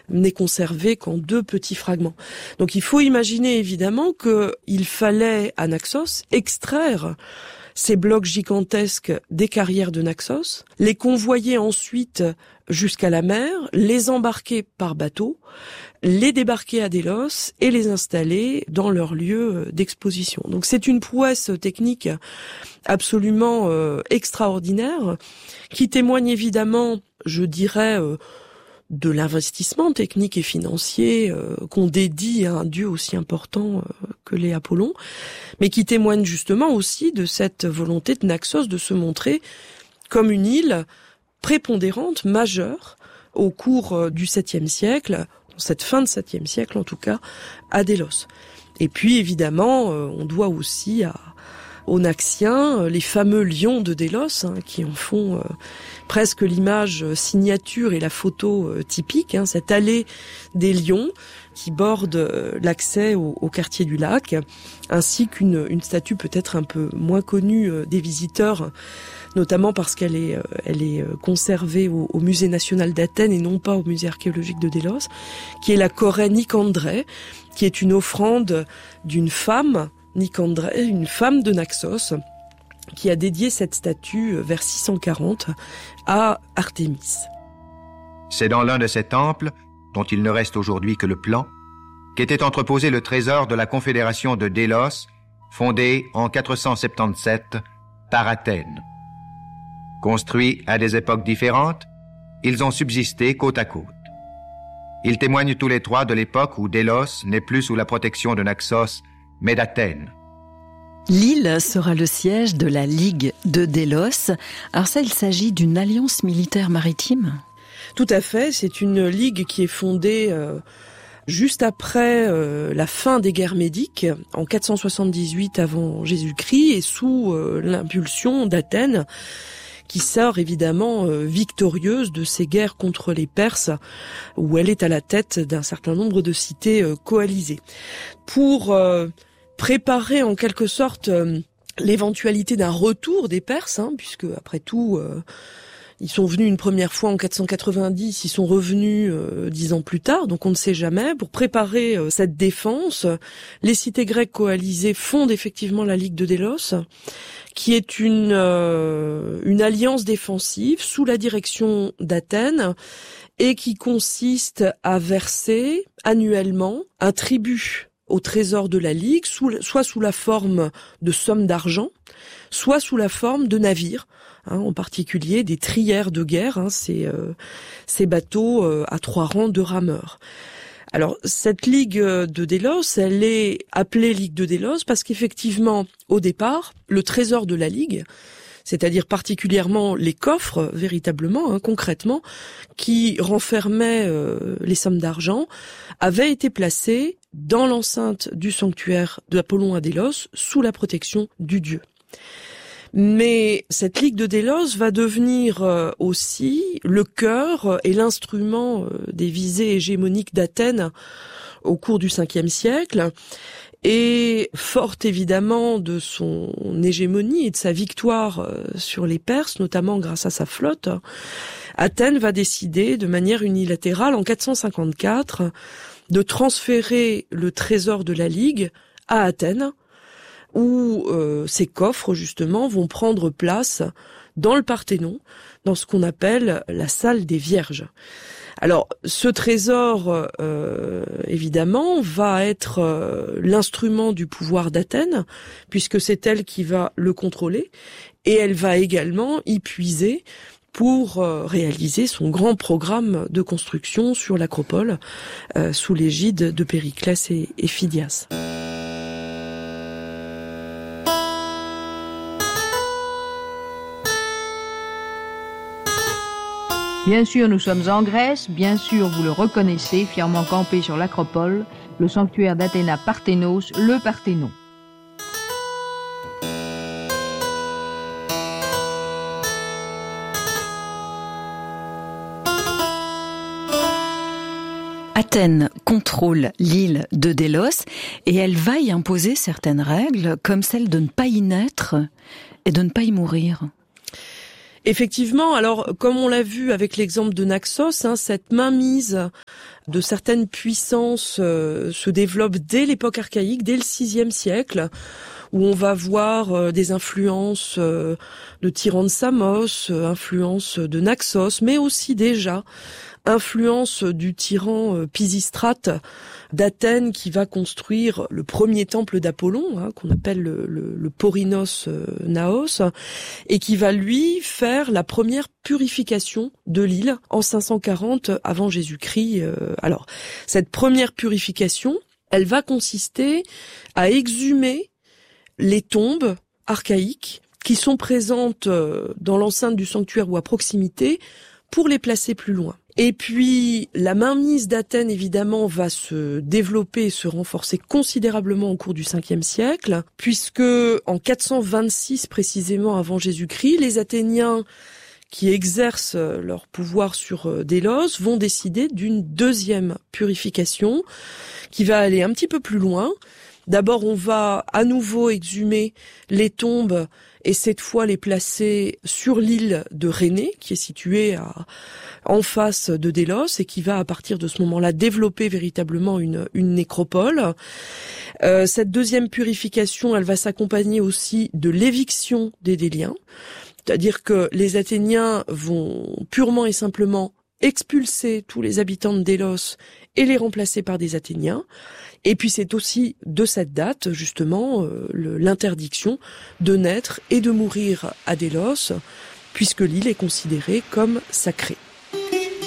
n'est conservé qu'en 2 petits fragments. Donc il faut imaginer évidemment qu'il fallait à Naxos extraire ces blocs gigantesques des carrières de Naxos, les convoyer ensuite jusqu'à la mer, les embarquer par bateau, les débarquer à Délos et les installer dans leur lieu d'exposition. Donc c'est une prouesse technique absolument extraordinaire qui témoigne évidemment, je dirais, de l'investissement technique et financier qu'on dédie à un dieu aussi important que l'est Apollon, mais qui témoigne justement aussi de cette volonté de Naxos de se montrer comme une île prépondérante, majeure, au cours du 7e siècle, cette fin de 7e siècle en tout cas, à Délos. Et puis évidemment, on doit aussi aux Naxiens les fameux lions de Délos, qui en font presque l'image signature et la photo typique, cette allée des lions qui borde l'accès au quartier du lac, ainsi qu'une statue peut-être un peu moins connue des visiteurs, notamment parce qu'elle est conservée au musée national d'Athènes et non pas au musée archéologique de Délos, qui est la Corée Nicandré, qui est une offrande d'une femme, Nicandré, une femme de Naxos, qui a dédié cette statue vers 640 à Artémis. C'est dans l'un de ces temples, dont il ne reste aujourd'hui que le plan, qu'était entreposé le trésor de la Confédération de Délos, fondée en 477 par Athènes. Construits à des époques différentes, ils ont subsisté côte à côte. Ils témoignent tous les 3 de l'époque où Délos n'est plus sous la protection de Naxos, mais d'Athènes. L'île sera le siège de la Ligue de Délos. Alors ça, il s'agit d'une alliance militaire maritime ? Tout à fait, c'est une ligue qui est fondée juste après la fin des guerres médiques, en 478 avant Jésus-Christ, et sous l'impulsion d'Athènes, qui sort évidemment victorieuse de ces guerres contre les Perses, où elle est à la tête d'un certain nombre de cités coalisées. Pour préparer en quelque sorte l'éventualité d'un retour des Perses, puisque après tout ils sont venus une première fois en 490, ils sont revenus 10 ans plus tard, donc on ne sait jamais. Pour préparer cette défense, les cités grecques coalisées fondent effectivement la Ligue de Délos, qui est une alliance défensive sous la direction d'Athènes et qui consiste à verser annuellement un tribut au trésor de la Ligue, soit sous la forme de sommes d'argent, soit sous la forme de navires, en particulier des trières de guerre, ces bateaux à 3 rangs de rameurs. Alors, cette Ligue de Délos, elle est appelée Ligue de Délos parce qu'effectivement, au départ, le trésor de la Ligue, c'est-à-dire particulièrement les coffres, véritablement, concrètement, qui renfermaient les sommes d'argent, avait été placé dans l'enceinte du sanctuaire d'Apollon à Délos, sous la protection du dieu. Mais cette Ligue de Délos va devenir aussi le cœur et l'instrument des visées hégémoniques d'Athènes au cours du 5e siècle. Et forte évidemment de son hégémonie et de sa victoire sur les Perses, notamment grâce à sa flotte, Athènes va décider de manière unilatérale en 454 de transférer le trésor de la Ligue à Athènes, où ces coffres justement vont prendre place dans le Parthénon, dans ce qu'on appelle la salle des Vierges. Alors, ce trésor, évidemment, va être l'instrument du pouvoir d'Athènes, puisque c'est elle qui va le contrôler, et elle va également y puiser pour réaliser son grand programme de construction sur l'acropole, sous l'égide de Périclès et Phidias. Bien sûr, nous sommes en Grèce, bien sûr, vous le reconnaissez, fièrement campé sur l'acropole, le sanctuaire d'Athéna Parthénos, le Parthénon. Athènes contrôle l'île de Délos et elle va y imposer certaines règles, comme celle de ne pas y naître et de ne pas y mourir. Effectivement, alors comme on l'a vu avec l'exemple de Naxos, cette mainmise de certaines puissances se développent dès l'époque archaïque, dès le VIe siècle, où on va voir des influences de tyrans de Samos, influences de Naxos, mais aussi déjà influence du tyran Pisistrate d'Athènes qui va construire le premier temple d'Apollon, qu'on appelle le Porinos Naos, et qui va lui faire la première purification de l'île en 540 avant Jésus-Christ. Alors, cette première purification, elle va consister à exhumer les tombes archaïques qui sont présentes dans l'enceinte du sanctuaire ou à proximité pour les placer plus loin. Et puis, la mainmise d'Athènes, évidemment, va se développer et se renforcer considérablement au cours du 5e siècle, puisque en 426 précisément avant Jésus-Christ, les Athéniens qui exercent leur pouvoir sur Délos vont décider d'une deuxième purification qui va aller un petit peu plus loin. D'abord, on va à nouveau exhumer les tombes et cette fois les placer sur l'île de Rhénée, qui est située en face de Délos et qui va à partir de ce moment-là développer véritablement une nécropole. Cette deuxième purification, elle va s'accompagner aussi de l'éviction des Déliens, c'est-à-dire que les Athéniens vont purement et simplement expulser tous les habitants de Délos et les remplacer par des Athéniens. Et puis c'est aussi de cette date, justement, l'interdiction de naître et de mourir à Délos, puisque l'île est considérée comme sacrée.